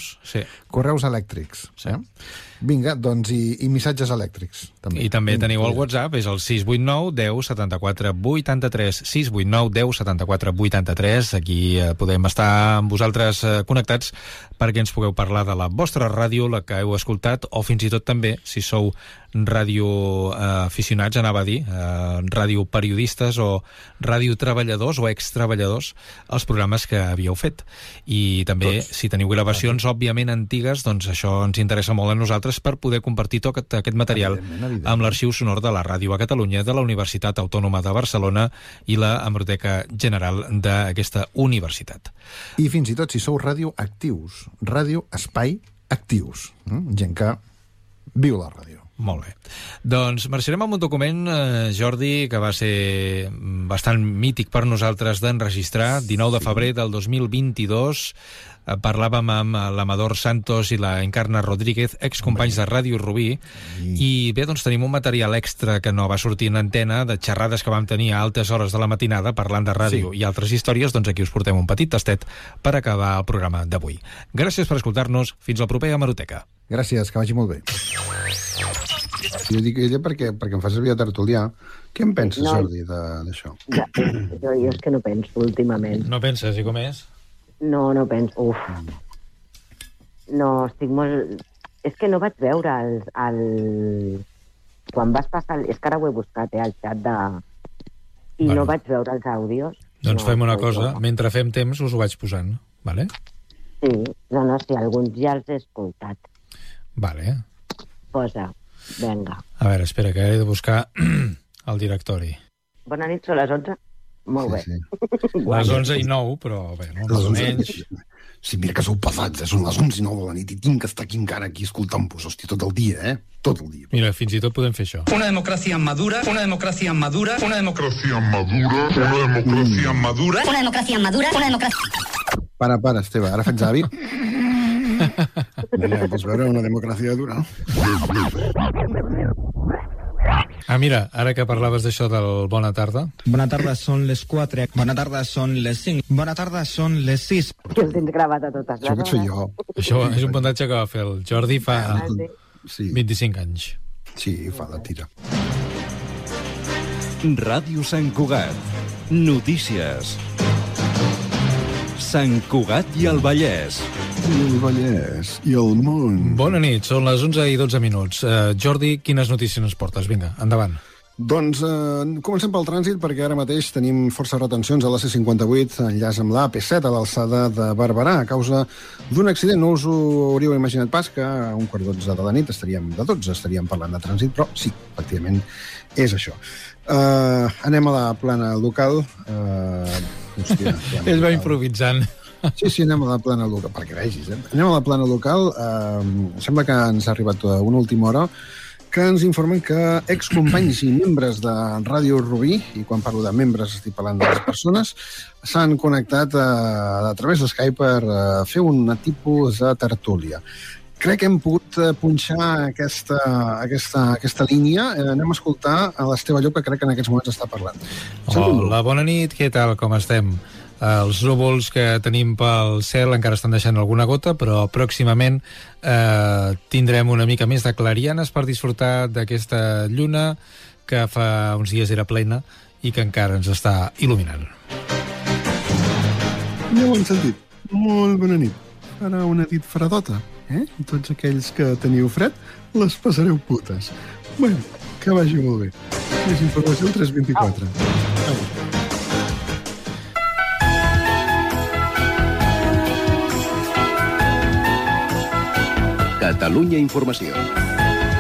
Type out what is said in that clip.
correus, sí. Correus elèctrics. Sí. Vinga, doncs, i missatges elèctrics. També. I també teniu el WhatsApp, és el 689 10 74 83, 689 10 74 83. Aquí podem estar amb vosaltres connectats perquè ens pugueu parlar de la vostra ràdio, la que heu escoltat, o fins i tot també, si sou radioaficionats, anava a dir, radioperiodistes o radiotreballadors o extreballadors, els programes que havíeu fet. I també, si teniu gravacions, òbviament antigues, doncs això ens interessa molt a nosaltres per poder compartir tot aquest material amb l'Arxiu Sonor de la Ràdio a Catalunya, de la Universitat Autònoma de Barcelona i la Hemeroteca General d'aquesta universitat. I fins i tot si sou radioactius, ràdio espai actius, gent que viu la ràdio. Molt bé. Doncs marxarem amb un document, Jordi, que va ser bastant mític per nosaltres d'enregistrar, 19 de febrer del 2022. Parlàvem amb l'Amador Santos i la Encarna Rodríguez, excompanys de Ràdio Rubí, i bé, doncs tenim un material extra que no va sortir en antena, de xerrades que vam tenir a altes hores de la matinada parlant de ràdio i altres històries, doncs aquí us portem un petit tastet per acabar el programa d'avui. Gràcies per escoltar-nos, fins la propera Hemeroteca. Gràcies, que vagi molt bé. Jo dic ella perquè em fa servir a tertulià. Què en penses, Jordi, d'això? Jo és que no penso últimament. No penses, i com és? No penso. No, estic molt... És que no vaig veure quan vas passar... És que ara ho he buscat, al xat de... I no vaig veure els àudios. Doncs fem una cosa, mentre fem temps us ho vaig posant, vale? Sí, sí, alguns ja els he escoltat. Vale. Posa, venga. A veure, espera, que he de buscar el directori. Bona nit, són les 11? Molt bé. Les 11 i 9, però bé, no? Les 11. Sí, mira que sou pesats, són les 11 i 9 de la nit i tinc que estar aquí encara escoltant-vos, hòstia, tot el dia, Tot el dia. Mira, fins i tot podem fer això. Una democràcia madura, una democràcia madura, una democràcia madura, una democràcia madura, una democràcia madura, una democràcia... Para, Esteve, ara faig avi. Mira, pots veure una democràcia dura, no? Mira, ara que parlaves d'això del Bona Tarda. Bona tarda, són les 4. Bona tarda, són les 5. Bona tarda, són les 6. Que el tens gravat a totes les hores. Això que ets jo. Això és un muntatge que va fer el Jordi fa 25 anys. Sí, fa de tira. Ràdio Sant Cugat. Notícies. Sant Cugat i el Vallès. I el Vallès, i el món. Bona nit, són les 11 i 12 minuts. Jordi, quines notícies ens portes? Vinga, endavant. Doncs comencem pel trànsit, perquè ara mateix tenim força retencions a la C58, enllaç amb la AP7 a l'alçada de Barberà, a causa d'un accident. No us ho hauríeu imaginat pas que a 1:15 de la nit estaríem parlant de trànsit, però sí, efectivament, és això. Anem a la plana local. Hòstia, ell va improvisant. Sí, anem a la plana local, perquè vegis. Anem a la plana local. Sembla que ens ha arribat a una última hora que ens informen que excompanys i membres de Ràdio Rubí, i quan parlo de membres estic parlant de les persones, s'han connectat a través de Skype per fer un tipus de tertúlia. Crec que hem pogut punxar aquesta línia. Anem a escoltar a l'Esteve Llop, que crec que en aquests moments està parlant. Hola, bona nit, què tal, com estem? Els núvols que tenim pel cel encara estan deixant alguna gota, però pròximament tindrem una mica més de clarianes per disfrutar d'aquesta lluna que fa uns dies era plena i que encara ens està il·luminant. Ja ho hem sentit. Molt bona nit. Farà una nit fredota, I tots aquells que teniu fred, les passareu putes. Bé, que vagi molt bé. Més informació al 324. Catalunya Informació.